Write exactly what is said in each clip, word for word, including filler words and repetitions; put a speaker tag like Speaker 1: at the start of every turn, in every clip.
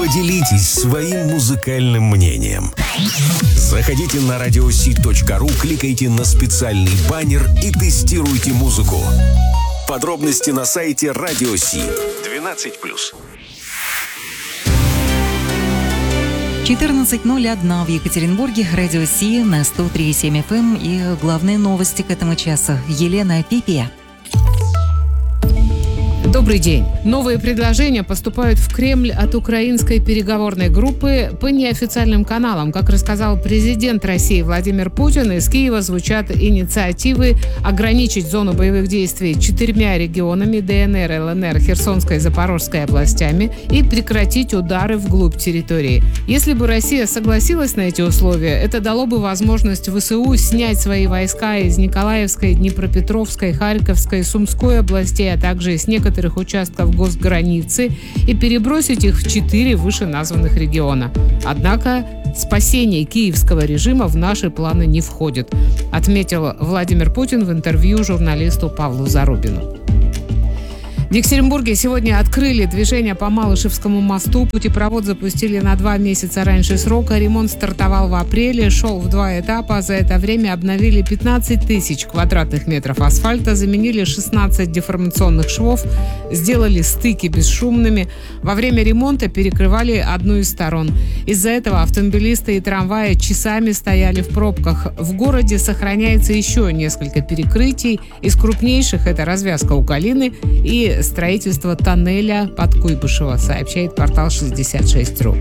Speaker 1: Поделитесь своим музыкальным мнением. Заходите на радиоси точка ру, кликайте на специальный баннер и тестируйте музыку. Подробности на сайте Радиоси. двенадцать плюс.
Speaker 2: четырнадцать ноль один в Екатеринбурге, Радио Си на сто три и семь эф эм и главные новости к этому часу. Елена Пипия.
Speaker 3: Добрый день. Новые предложения поступают в Кремль от украинской переговорной группы по неофициальным каналам. Как рассказал президент России Владимир Путин, из Киева звучат инициативы ограничить зону боевых действий четырьмя регионами Д Н Р, Л Н Р, Херсонской и Запорожской областями и прекратить удары вглубь территории. Если бы Россия согласилась на эти условия, это дало бы возможность В С У снять свои войска из Николаевской, Днепропетровской, Харьковской, Сумской областей, а также из некоторых участков госграницы и перебросить их в четыре вышеназванных региона. Однако спасение киевского режима в наши планы не входит, отметил Владимир Путин в интервью журналисту Павлу Зарубину. В Екатеринбурге сегодня открыли движение по Малышевскому мосту. Путепровод запустили на два месяца раньше срока. Ремонт стартовал в апреле, шел в два этапа. За это время обновили пятнадцать тысяч квадратных метров асфальта, заменили шестнадцать деформационных швов, сделали стыки бесшумными. Во время ремонта перекрывали одну из сторон. Из-за этого автомобилисты и трамваи часами стояли в пробках. В городе сохраняется еще несколько перекрытий. Из крупнейших это развязка у Калины и строительство тоннеля под Куйбышево, сообщает портал шестьдесят шесть точка ру.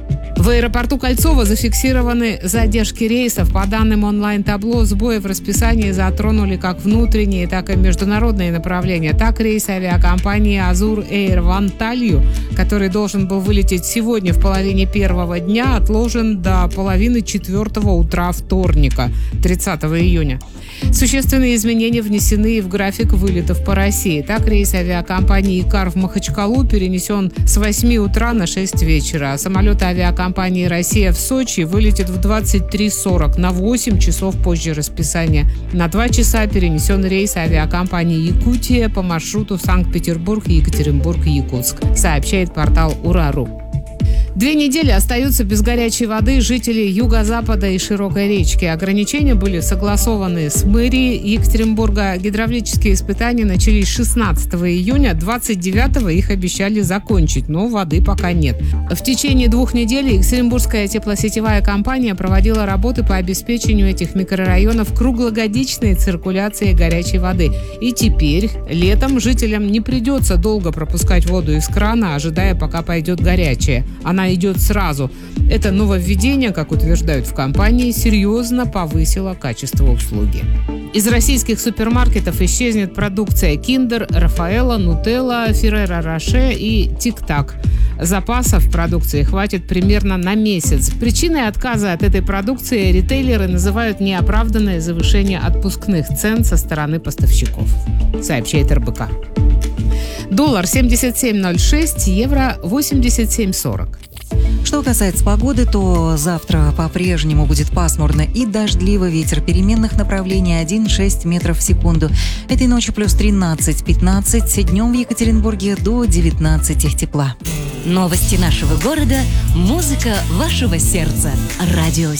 Speaker 3: В аэропорту Кольцово зафиксированы задержки рейсов. По данным онлайн-табло, сбои в расписании затронули как внутренние, так и международные направления. Так, рейс авиакомпании «Азур Эйр» в Анталью, который должен был вылететь сегодня в половине первого дня, отложен до половины четвертого утра вторника, тридцатого июня. Существенные изменения внесены и в график вылетов по России. Так, рейс авиакомпании «Икар» в Махачкалу перенесен с восьми утра на шесть вечера, а самолет авиакомпании Компания «Россия» в Сочи вылетит в двадцать три сорок, на восемь часов позже расписания. На два часа перенесен рейс авиакомпании «Якутия» по маршруту Санкт-Петербург, Екатеринбург, Якутск, сообщает портал Ура.ру. Две недели остаются без горячей воды жители Юго-Запада и Широкой речки. Ограничения были согласованы с мэрией Екатеринбурга. Гидравлические испытания начались шестнадцатого июня, двадцать девятого их обещали закончить, но воды пока нет. В течение двух недель Екатеринбургская теплосетевая компания проводила работы по обеспечению этих микрорайонов круглогодичной циркуляцией горячей воды. И теперь, летом, жителям не придется долго пропускать воду из крана, ожидая, пока пойдет горячая. Она идет сразу. Это нововведение, как утверждают в компании, серьезно повысило качество услуги. Из российских супермаркетов исчезнет продукция Киндер, Рафаэлло, Нутелла, Ферреро Роше и Тик-Так. Запасов продукции хватит примерно на месяц. Причиной отказа от этой продукции ритейлеры называют неоправданное завышение отпускных цен со стороны поставщиков, сообщает эр бэ ка. Доллар семьдесят семь ноль шесть, евро восемьдесят семь сорок.
Speaker 2: Что касается погоды, то завтра по-прежнему будет пасмурно и дождливо. Ветер переменных направлений один и шесть метров в секунду. Этой ночью плюс тринадцать-пятнадцать, днем в Екатеринбурге до девятнадцати тепла.
Speaker 4: Новости нашего города, музыка вашего сердца. Радио